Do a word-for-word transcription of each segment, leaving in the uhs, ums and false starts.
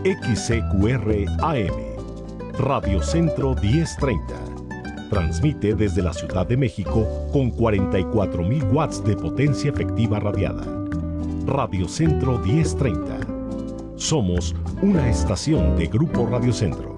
X C Q R A M, Radio Centro diez treinta. Transmite desde la Ciudad de México con cuarenta y cuatro mil watts de potencia efectiva radiada. Radio Centro diez treinta. Somos una estación de Grupo Radio Centro.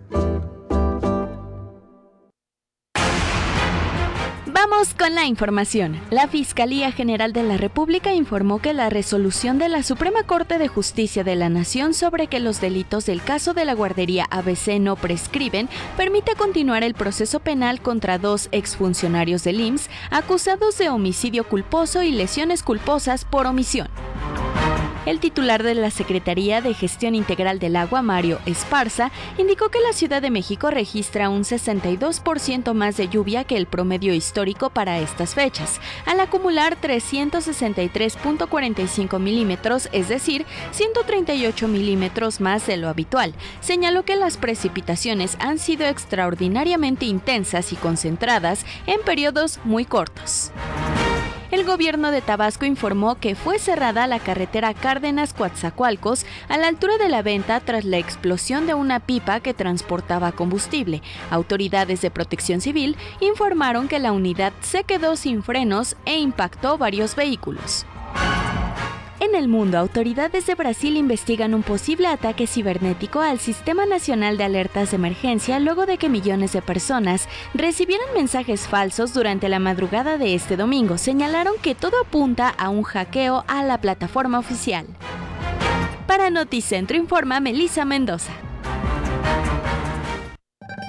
Vamos con la información. La Fiscalía General de la República informó que la resolución de la Suprema Corte de Justicia de la Nación sobre que los delitos del caso de la guardería A B C no prescriben permite continuar el proceso penal contra dos exfuncionarios del I M S S acusados de homicidio culposo y lesiones culposas por omisión. El titular de la Secretaría de Gestión Integral del Agua, Mario Esparza, indicó que la Ciudad de México registra un sesenta y dos por ciento más de lluvia que el promedio histórico para estas fechas, al acumular trescientos sesenta y tres punto cuarenta y cinco milímetros, es decir, ciento treinta y ocho milímetros más de lo habitual. Señaló que las precipitaciones han sido extraordinariamente intensas y concentradas en periodos muy cortos. El gobierno de Tabasco informó que fue cerrada la carretera Cárdenas-Coatzacoalcos a la altura de la Venta tras la explosión de una pipa que transportaba combustible. Autoridades de Protección Civil informaron que la unidad se quedó sin frenos e impactó varios vehículos. En el mundo, autoridades de Brasil investigan un posible ataque cibernético al Sistema Nacional de Alertas de Emergencia luego de que millones de personas recibieran mensajes falsos durante la madrugada de este domingo. Señalaron que todo apunta a un hackeo a la plataforma oficial. Para Noticentro informa Melissa Mendoza.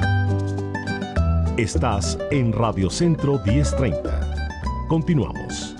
Estás en Radio Centro diez treinta. Continuamos.